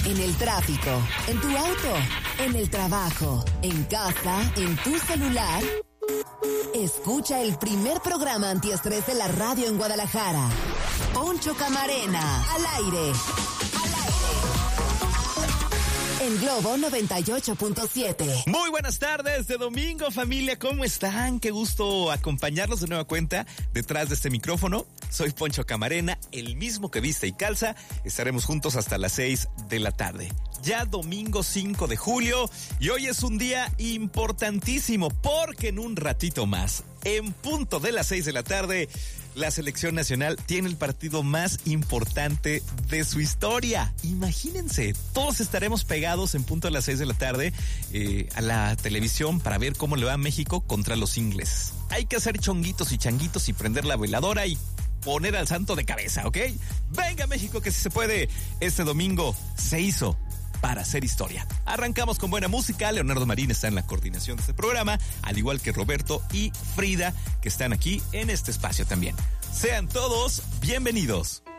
en el tráfico, en tu auto, en el trabajo, en casa, en tu celular. Escucha el primer programa antiestrés de la radio en Guadalajara. Poncho Camarena, al aire. En Globo 98.7. Muy buenas tardes de domingo, familia. ¿Cómo están? Qué gusto acompañarlos de nueva cuenta detrás de este micrófono. Soy Poncho Camarena, el mismo que viste y calza. Estaremos juntos hasta las 6 de la tarde. Ya domingo 5 de julio y hoy es un día importantísimo porque en un ratito más, en punto de las 6 de la tarde, la selección nacional tiene el partido más importante de su historia. Imagínense, todos estaremos pegados en punto de las 6 de la tarde a la televisión para ver cómo le va a México contra los ingleses. Hay que hacer chonguitos y changuitos y prender la veladora y poner al santo de cabeza, ¿ok? Venga México, que si se puede, este domingo se hizo para hacer historia. Arrancamos con buena música. Leonardo Marín está en la coordinación de este programa, al igual que Roberto y Frida, que están aquí en este espacio también. Sean todos bienvenidos.